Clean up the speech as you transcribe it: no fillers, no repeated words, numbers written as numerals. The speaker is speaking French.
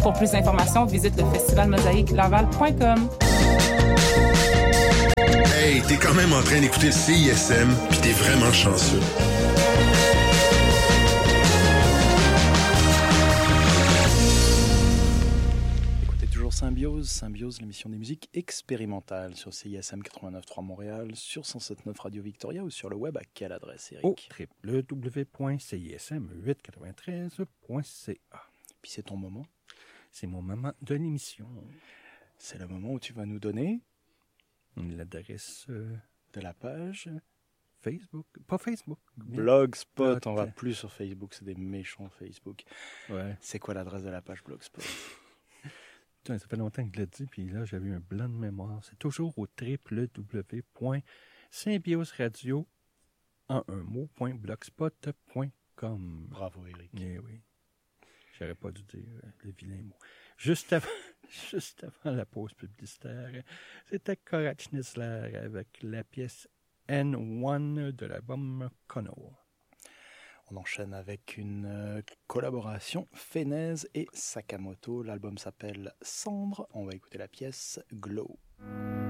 Pour plus d'informations, visite le festivalmosaïquelaval.com. Hey, t'es quand même en train d'écouter le CISM, pis t'es vraiment chanceux. Écoutez toujours Symbiose, l'émission des musiques expérimentales sur CISM 89.3 Montréal, sur 107.9 Radio Victoria ou sur le web. À quelle adresse, Eric? Au www.cism893.ca. Puis c'est ton moment. C'est mon moment de l'émission. C'est le moment où tu vas nous donner l'adresse de la page Facebook. Pas Facebook. Blogspot. On va plus sur Facebook, c'est des méchants Facebook. Ouais. C'est quoi l'adresse de la page Blogspot? Putain, ça fait longtemps que je l'ai dit, puis là, j'avais eu un blanc de mémoire. C'est toujours au www.symbioseradio en un mot.blogspot.com. Bravo, Eric. Eh oui. J'aurais pas dû dire le vilain mot. Juste avant la pause publicitaire, c'était Courage Nisler avec la pièce N1 de l'album Kono. On enchaîne avec une collaboration Fenez et Sakamoto. L'album s'appelle Cendre. On va écouter la pièce Glow.